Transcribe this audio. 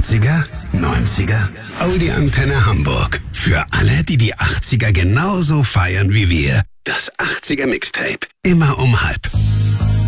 80er, 90er, Oldie Antenne Hamburg. Für alle, die die 80er genauso feiern wie wir. Das 80er Mixtape. Immer um halb.